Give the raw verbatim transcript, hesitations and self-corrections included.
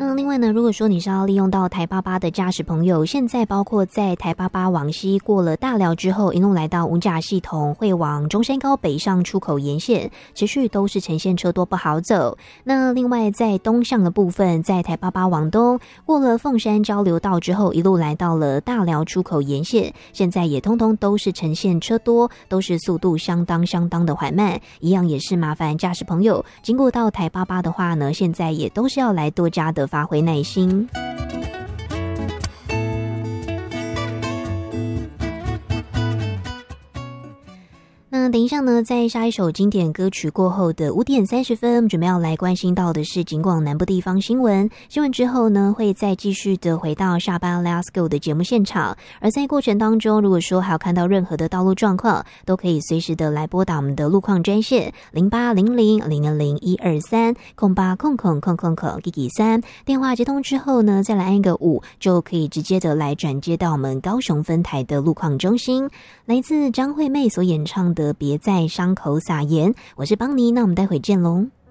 那另外呢，如果说你是要利用到台八八的驾驶朋友，现在包括在台八八往西过了大寮之后，一路来到五甲系统会往中山高北上出口沿线，持续都是呈现车多不好走。那另外在东向的部分，在台八八往东过了凤山交流道之后，一路来到了大寮出口沿线，现在也通通都是呈现车多，都是速度相当相当的缓慢，一样也是麻烦驾驶朋友经过到台八八的话呢，现在也都是要来多加的发挥耐心。那等一下呢，在下一首经典歌曲过后的五点三十分，我们准备要来关心到的是警广南部地方新闻。新闻之后呢，会再继续的回到下班 Let's Go 的节目现场。而在过程当中，如果说还有看到任何的道路状况，都可以随时的来拨打我们的路况专线零八零零零零零一二三空八空空空空空 G G 三。电话接通之后呢，再来按一个五，就可以直接的来转接到我们高雄分台的路况中心。来自张惠妹所演唱的别在伤口撒盐，我是邦尼，那我们待会见喽。